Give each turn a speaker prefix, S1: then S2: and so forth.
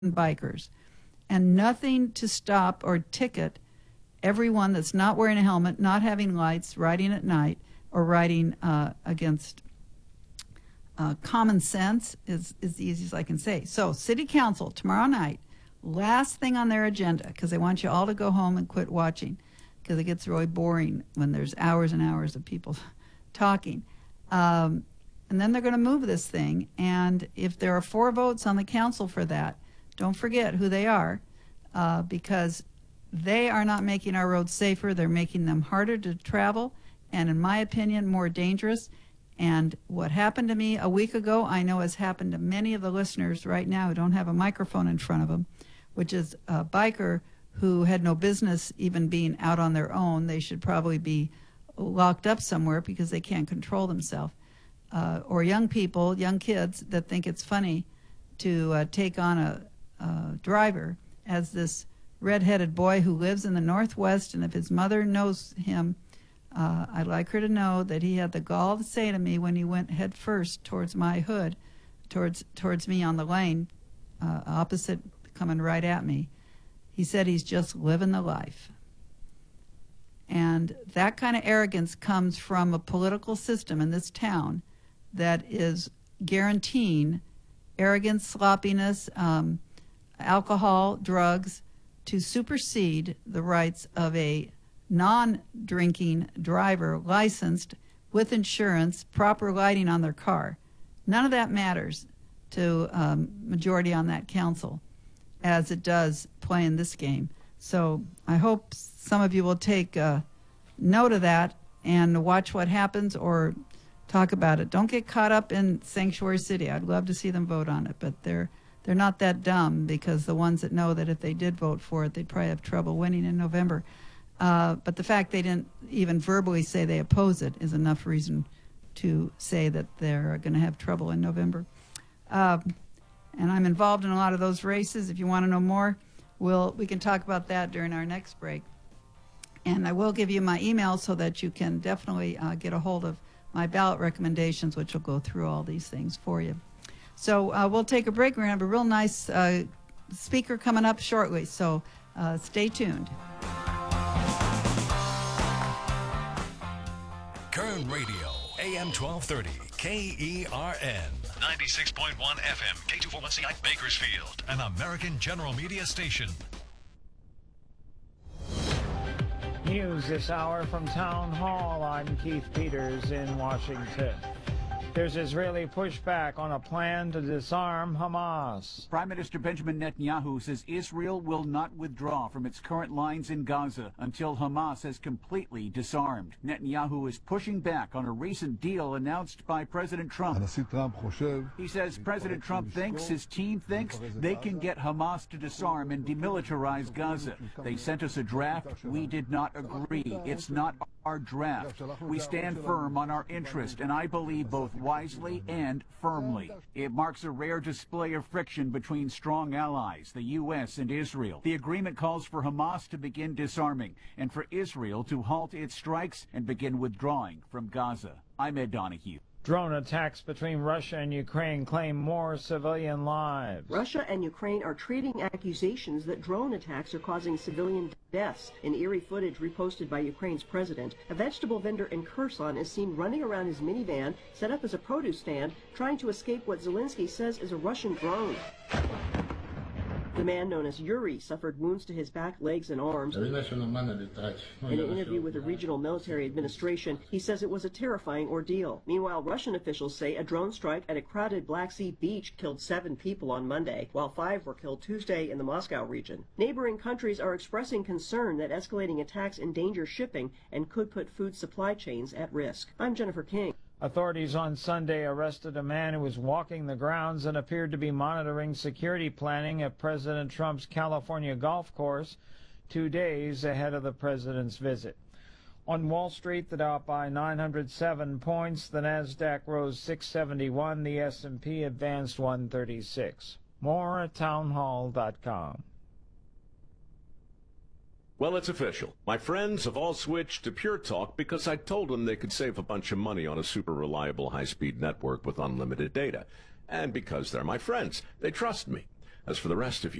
S1: bikers, and nothing to stop or ticket everyone that's not wearing a helmet, not having lights, riding at night, or riding against common sense is the easiest I can say. So City Council tomorrow night, last thing on their agenda, because they want you all to go home and quit watching, because it gets really boring when there's hours and hours of people talking. And then they're going to move this thing, and if there are 4 votes on the council for that, don't forget who they are, because they are not making our roads safer. They're making them harder to travel, and in my opinion, more dangerous. And what happened to me a week ago, I know has happened to many of the listeners right now who don't have a microphone in front of them, which is a biker who had no business even being out on their own. They should probably be locked up somewhere because they can't control themselves. Or young people, young kids that think it's funny to take on a driver as this red-headed boy who lives in the Northwest, and if his mother knows him, I'd like her to know that he had the gall to say to me when he went head first towards my hood, towards me on the lane, opposite, coming right at me. He said he's just living the life. And that kind of arrogance comes from a political system in this town that is guaranteeing arrogance, sloppiness, alcohol, drugs, to supersede the rights of a non-drinking driver, licensed, with insurance, proper lighting on their car. None of that matters to majority on that council, as it does playing this game. So I hope some of you will take note of that and watch what happens or talk about it. Don't get caught up in Sanctuary City. I'd love to see them vote on it, but they're not that dumb, because the ones that know that if they did vote for it, they'd probably have trouble winning in November. But the fact they didn't even verbally say they oppose it is enough reason to say that they're going to have trouble in November. And I'm involved in a lot of those races. If you want to know more, we can talk about that during our next break. And I will give you my email so that you can definitely get a hold of my ballot recommendations, which will go through all these things for you. So we'll take a break. We're going to have a real nice speaker coming up shortly, so stay tuned.
S2: Kern Radio, AM 1230, KERN. 96.1 FM, K241CI, Bakersfield, an American General Media station.
S3: News this hour from Town Hall. I'm Keith Peters in Washington. There's Israeli pushback on a plan to disarm Hamas.
S4: Prime Minister Benjamin Netanyahu says Israel will not withdraw from its current lines in Gaza until Hamas has completely disarmed. Netanyahu is pushing back on a recent deal announced by President Trump. He says President Trump thinks, his team thinks, they can get Hamas to disarm and demilitarize Gaza. They sent us a draft. We did not agree. It's not our draft. We stand firm on our interest, and I believe both wisely and firmly. It marks a rare display of friction between strong allies, the U.S. and Israel. The agreement calls for Hamas to begin disarming and for Israel to halt its strikes and begin withdrawing from Gaza. I'm Ed Donahue.
S3: Drone attacks between Russia and Ukraine claim more civilian lives.
S5: Russia and Ukraine are trading accusations that drone attacks are causing civilian deaths. In eerie footage reposted by Ukraine's president, a vegetable vendor in Kherson is seen running around his minivan set up as a produce stand, trying to escape what Zelensky says is a Russian drone. The man known as Yuri suffered wounds to his back, legs, and arms. In an interview with the regional military administration, he says it was a terrifying ordeal. Meanwhile, Russian officials say a drone strike at a crowded Black Sea beach killed 7 people on Monday, while 5 were killed Tuesday in the Moscow region. Neighboring countries are expressing concern that escalating attacks endanger shipping and could put food supply chains at risk. I'm Jennifer King.
S3: Authorities on Sunday arrested a man who was walking the grounds and appeared to be monitoring security planning at President Trump's California golf course 2 days ahead of the president's visit. On Wall Street, the Dow up by 907 points, the Nasdaq rose 671, the S&P advanced 136. More at townhall.com.
S6: Well, it's official. My friends have all switched to Pure Talk because I told them they could save a bunch of money on a super reliable high-speed network with unlimited data. And because they're my friends, they trust me. As for the rest of you,